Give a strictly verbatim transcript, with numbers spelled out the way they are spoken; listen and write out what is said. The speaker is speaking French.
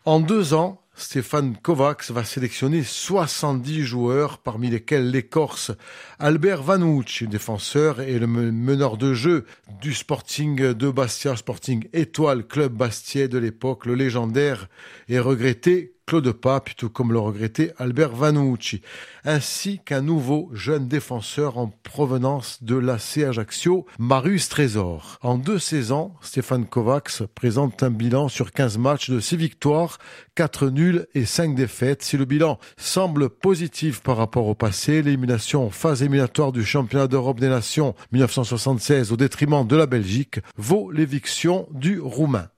En deux ans, Stefan Kovacs va sélectionner soixante-dix joueurs, parmi lesquels l'Écorce Albert Vanucci, défenseur et le meneur de jeu du Sporting de Bastia, Sporting Étoile Club Bastia de l'époque, le légendaire et regretté Claude Pape, tout comme le regretté Albert Vanucci, ainsi qu'un nouveau jeune défenseur en provenance de l'A C Ajaccio, Marius Trésor. En deux saisons, Stefan Kovacs présente un bilan sur quinze matchs de six victoires, quatre nuls et cinq défaites. Si le bilan semble positif par rapport au passé, l'élimination en phase éliminatoire du championnat d'Europe des Nations mille neuf cent soixante-seize au détriment de la Belgique vaut l'éviction du Roumain.